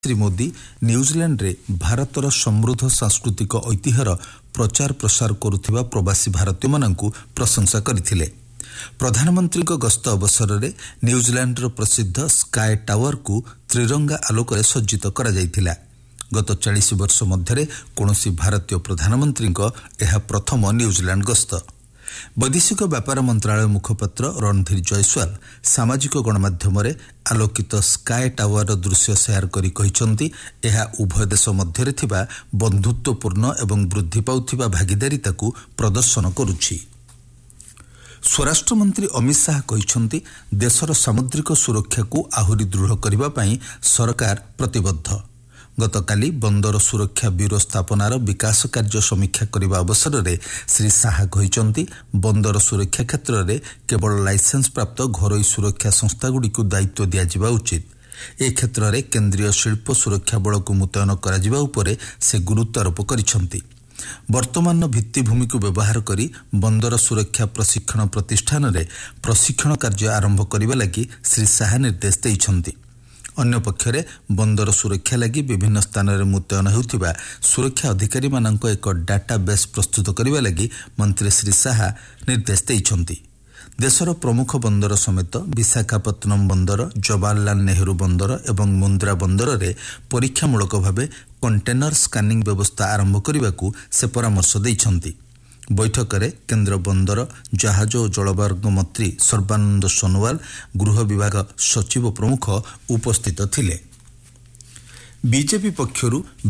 Shri Modi New Zealand रे भारतर समृद्ध सांस्कृतिक ऐतिह्यर प्रचार प्रसार करुथिबा प्रवासी भारतीय माननकु प्रशंसा करथिले। प्रधानमंत्री गस्त अवसर में न्यूजीलैंड प्रसिद्ध स्काई टावर को त्रिरंगा आलोक सज्जित करा जायथिला। गत 40 वर्ष मध्य कौनसी भारतीय प्रधानमंत्री यह प्रथम न्यूजीलैंड गस्त। वैदेशिक व्यापार मंत्रालय मुखपात्र रणधीर जयस्वाल सामाजिक गणमाध्यम आलोकित स्काई टावर दृश्य शेयर करी कहिसंती एहा उभय देश मध्य थिबा बंधुत्वपूर्ण एवं वृद्धि पाउथिबा भागीदारिता को प्रदर्शन करुछि। स्वराष्ट्र मंत्री अमित शाह कहिसंती देशर सामुद्रिक सुरक्षा को आहुरी दृढ़ करबा पई सरकार प्रतिबद्ध। गतकाली बंदर सुरक्षा ब्यूरो स्थापनार विकास कार्य समीक्षा करने अवसर में श्री शाह कहिसंती बंदर सुरक्षा क्षेत्र में केवल लाइसेंस प्राप्त घरोई सुरक्षा संस्थागुड़िक दायित्व दिया उचित। ए क्षेत्र में केंद्रीय शिल्प सुरक्षा बल को मुतयन करा उपरे से गुरुत्व आरोप करिसंती। वर्तमान भित्तिभूमि को व्यवहार करी बंदर सुरक्षा प्रशिक्षण प्रतिष्ठान में प्रशिक्षण कार्य आरंभ करने लगी श्री शाह निर्देश देइछंती। अन्य पक्षरे बंदर सुरक्षा लगी विभिन्न स्थान में मुतयन होउथिबा सुरक्षा अधिकारी मानक एक डाटाबेस प्रस्तुत करने लगी मंत्री श्री शाह निर्देश देइछंती। देशर प्रमुख बंदर समेत विशाखापत्तनम बंदर, जवाहरलाल नेहरू बंदर एवं मुंद्रा बंदर रे परीक्षामूलक भाव कंटेनर स्कानिंग व्यवस्था आरंभ करने को से परामर्श देइछंती। बैठक में केंद्र बंदर, जहाज और जलमार्ग मंत्री सर्बानंद सोनोवाल, गृह विभाग सचिव प्रमुख उपस्थित थिले। बीजेपी पक्षरु